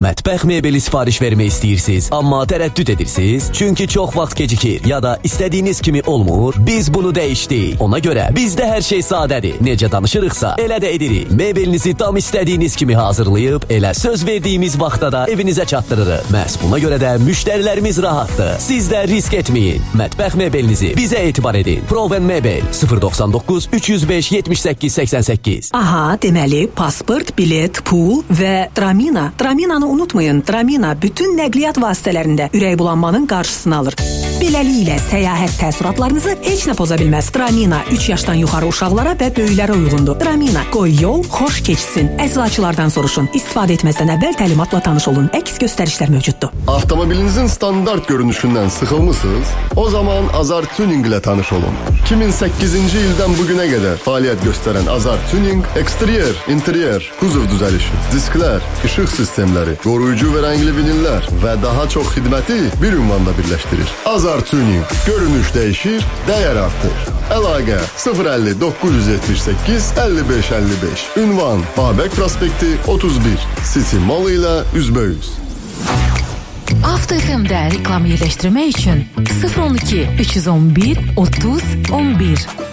Mətbəx mebeli sifariş vermək istəyirsiniz, amma tərəddüd edirsiniz, çünki çox vaxt gecikir ya da istədiyiniz kimi olmur. Biz bunu dəyişdik. Ona görə bizdə hər şey sadədir. Necə danışırıqsa, elə də edirik. Mebelinizi tam istədiyiniz kimi hazırlayıb, elə söz verdiyimiz vaxtda da evinizə çatdırırıq. Məhz buna görə də müştərilərimiz rahatdır. Siz də risk etməyin. Mətbəx mebelinizi bizə etibar edin. Proven Mebel 099 305 78 88. Aha, deməli, pasport, bilet, pul və Tramina. Traminanı unutmayın. Tramina bütün nəqliyyat vasitələrində ürək bulanmanın qarşısını alır. Beləliklə, səyahət təəssüratlarınızı heç nə poza bilməz. Tramina 3 yaşdan yuxarı uşaqlara və böyüklərə uyğundur. Tramina, qoy yol xoş keçsin. Əczaçılardan soruşun. İstifadə etməzdən əvvəl təlimatla tanış olun. Əks göstərişlər mövcuddur. Avtomobilinizin standart görünüşündən sıxılmısınız? O zaman Azar Tuning ilə tanış olun. 2008-ci ildən bugünə qədər fəaliyyət göstərən Azar Tuning, eksteryer, interyer, kuzov düzəlişi, disklər, işıq sistemləri, qoruyucu və rəngli vinillər və daha çox xidməti bir ünvanda birləşdirir. Azar Tuning. Görünüş dəyişir, dəyər artır. Əlaqə 050 978 55 55. Ünvan Babək prospekti 31. City Mall ilə üzbəüz. Avto FM'də reklam yerləşdirmək üçün 012 311 30 11